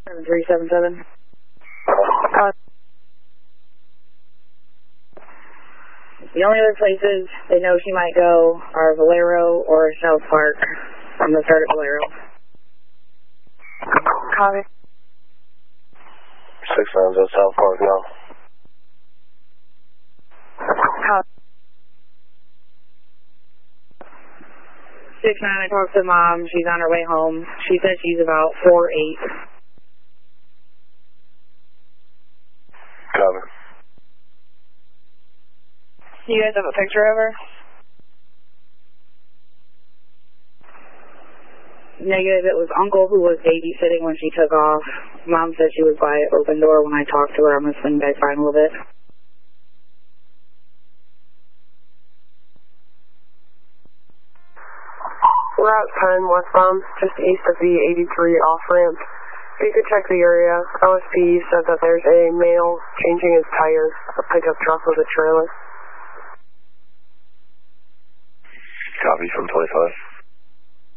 7377. The only other places they know she might go are Valero or South Park. I'm going to start at Valero. Copy. 690 South Park now. Copy. 69, I talked to Mom. She's on her way home. She said she's about 4'8". Copy. You guys have a picture of her? Negative, it was Uncle who was babysitting when she took off. Mom said she was by open door when I talked to her. I'm going to swing back by in a little bit. Route 10 westbound, just east of the 83 off-ramp. If you could check the area, OSP said that there's a male changing his tires, a pickup truck with a trailer. Copy from 25.